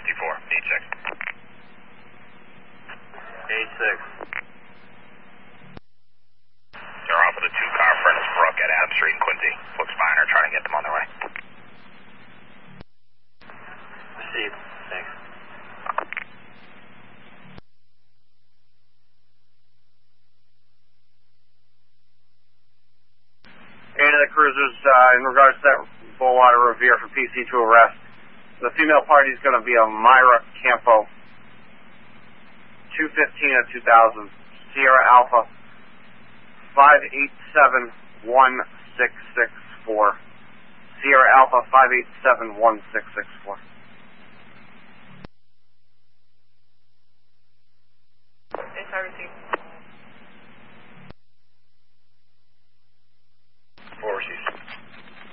need 6. 8-6. They're off with a 2-car Furnace Brook at Adams Street and Quincy. Looks fine, are trying to get them on their way. Received. Thanks. Eight of the cruisers, in regards to that Bullwater Revere for PC to arrest. The female party is going to be a Myra Campo, 215 of 2000, Sierra Alpha, 5871664. Sierra Alpha, 5871664. Yes, I received.